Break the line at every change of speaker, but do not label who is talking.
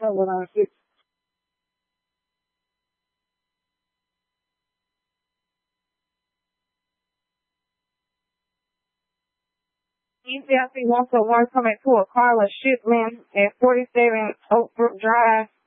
Hold on. ECIC wants a one coming to a carless shipment at 47 Oak Brook Drive.